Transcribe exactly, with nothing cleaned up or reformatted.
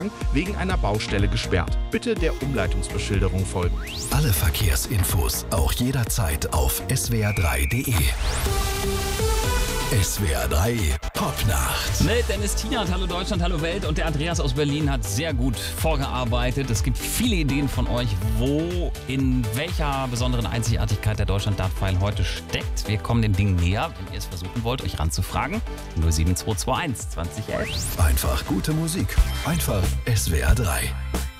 wegen einer Baustelle gesperrt. Bitte der Umleitungsbeschilderung folgen. Alle Verkehrsinfos auch jederzeit auf s w r drei punkt d e. S W R drei Popnacht. Mit Dennis Tienert, hallo Deutschland, hallo Welt, und der Andreas aus Berlin hat sehr gut vorgearbeitet. Es gibt viele Ideen von euch, wo, in welcher besonderen Einzigartigkeit der Deutschland-Dartpfeil heute steckt. Wir kommen dem Ding näher, wenn ihr es versuchen wollt, euch ranzufragen. null sieben zwei zwei eins zwanzig elf. Einfach gute Musik. Einfach S W R drei.